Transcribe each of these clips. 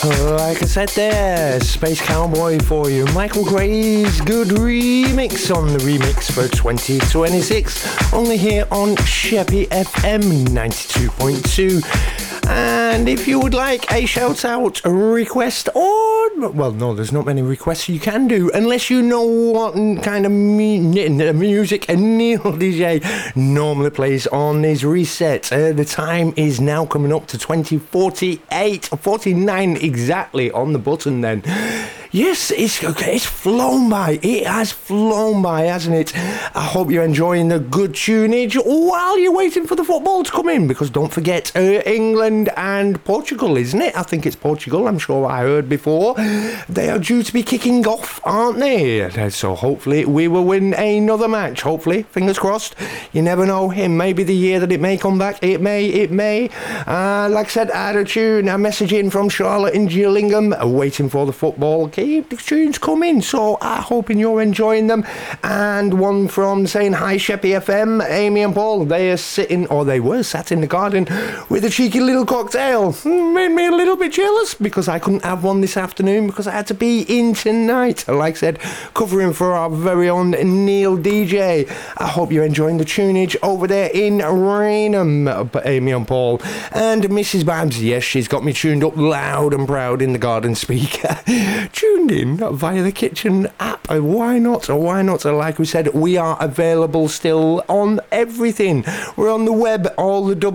Like I said there, Space Cowboy for you. Michael Gray's good remix on the remix for 2026. Only here on Sheppy FM 92.2. And if you would like a shout out, a request, or, well, no, there's not many requests you can do unless you know what kind of music Neil DJ normally plays on his reset. The time is now coming up to 2048, 49 exactly on the button then. Yes, it's flown by. It has flown by, hasn't it? I hope you're enjoying the good tunage while you're waiting for the football to come in, because don't forget England and Portugal, isn't it? I think it's Portugal, I'm sure I heard before. They are due to be kicking off, aren't they? So hopefully we will win another match. Hopefully, fingers crossed. You never know. It may be the year that it may come back. It may. Like I said, I had a message in from Charlotte in Gillingham, waiting for the football. The tunes come in, so I'm hoping you're enjoying them. And one from saying hi Sheppy FM, Amy and Paul, they were sat in the garden with a cheeky little cocktail. Made me a little bit jealous because I couldn't have one this afternoon because I had to be in tonight, like I said, covering for our very own Neil DJ. I hope you're enjoying the tunage over there in Rainham, Amy and Paul. And Mrs. Babs, yes, she's got me tuned up loud and proud in the garden speaker. Tuned in via the kitchen app. Why not? Like we said, we are available still on everything. We're on the web, all the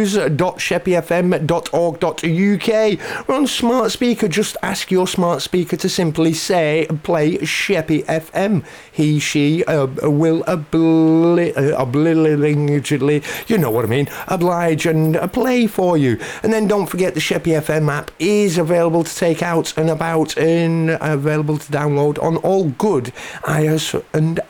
w's.sheppyfm.org.uk. We're on smart speaker. Just ask your smart speaker to simply say play Sheppy FM. He, she will obligingly, you know what I mean, oblige and play for you. And then don't forget the Sheppy FM app is available to take out and about and available to download on all good iOS and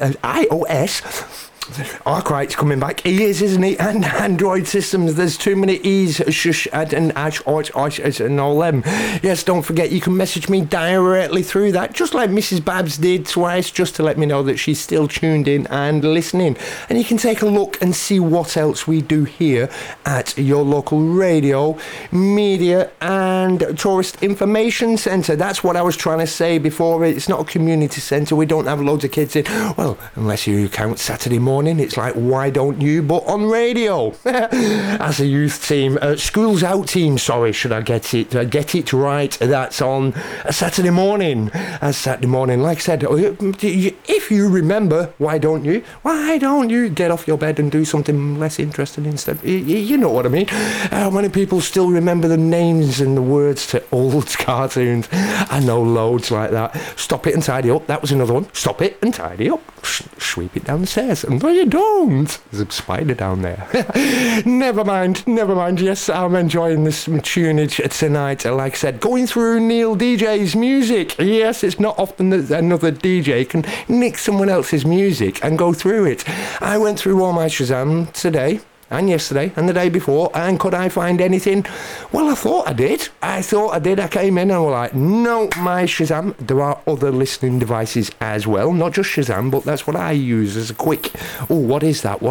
iOS. Arkwright's coming back. He is, isn't he? And Android systems. There's too many E's, shush, and ash, and all them. Yes, don't forget you can message me directly through that, just like Mrs. Babs did twice, just to let me know that she's still tuned in and listening. And you can take a look and see what else we do here at your local radio, media, and tourist information centre. That's what I was trying to say before. It's not a community centre. We don't have loads of kids in. Well, unless you count Saturday morning. It's like, why don't you? But on radio, as a youth team, schools out team. Sorry, should I get it right? That's on a Saturday morning. Like I said, if you remember, why don't you? Why don't you get off your bed and do something less interesting instead? You know what I mean? How many people still remember the names and the words to old cartoons? I know loads like that. Stop it and tidy up. That was another one. Stop it and tidy up. Sweep it down the stairs. No, you don't. There's a spider down there. Never mind. Yes, I'm enjoying this tunage tonight. Like I said, going through Neil DJ's music. Yes, it's not often that another DJ can nick someone else's music and go through it. I went through all my Shazam today and yesterday and the day before, and could I find anything? Well, I thought I did. I came in and I was like, no, my Shazam. There are other listening devices as well, not just Shazam, but that's what I use as a quick, what is that?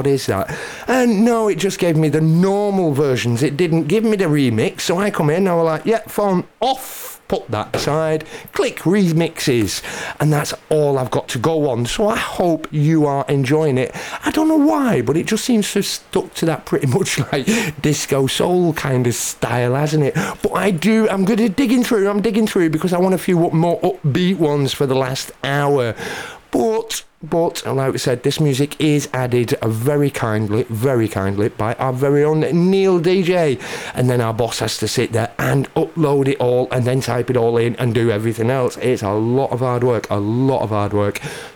And no, it just gave me the normal versions. It didn't give me the remix, so I come in and I was like, yeah, phone off. Put that aside, click remixes, and that's all I've got to go on. So I hope you are enjoying it. I don't know why, but it just seems to have stuck to that pretty much like disco soul kind of style, hasn't it? But I'm good at digging through because I want a few more upbeat ones for the last hour. But like we said, this music is added very kindly by our very own Neil DJ, and then our boss has to sit there and upload it all and then type it all in and do everything else. It's a lot of hard work.